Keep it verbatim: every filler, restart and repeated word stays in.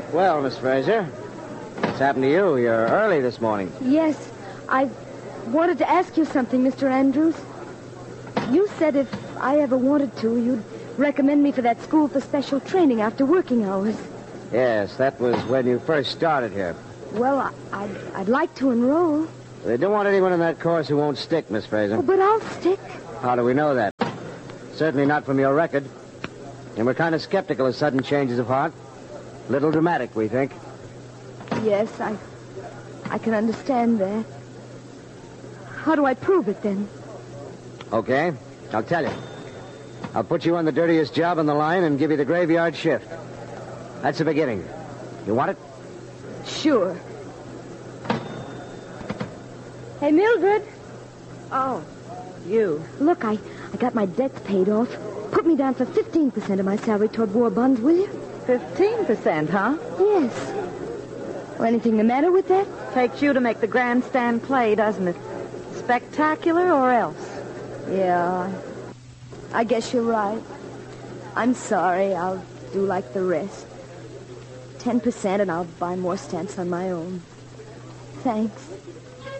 Well, Miss Fraser, what's happened to you? You're early this morning. Yes, I wanted to ask you something, Mister Andrews. You said if I ever wanted to, you'd recommend me for that school for special training after working hours. Yes, that was when you first started here. Well, I, I'd, I'd like to enroll. They don't want anyone in that course who won't stick, Miss Fraser. Oh, but I'll stick. How do we know that? Certainly not from your record. And we're kind of skeptical of sudden changes of heart. Little dramatic, we think. Yes, I, I can understand that. How do I prove it, then? Okay, I'll tell you. I'll put you on the dirtiest job on the line and give you the graveyard shift. That's the beginning. You want it? Sure. Hey, Mildred. Oh, you. Look, I, I got my debts paid off. Put me down for fifteen percent of my salary toward war bonds, will you? fifteen percent, huh? Yes. Well, anything the matter with that? Takes you to make the grandstand play, doesn't it? Spectacular or else? Yeah, I guess you're right. I'm sorry. I'll do like the rest. Ten percent and I'll buy more stamps on my own. Thanks.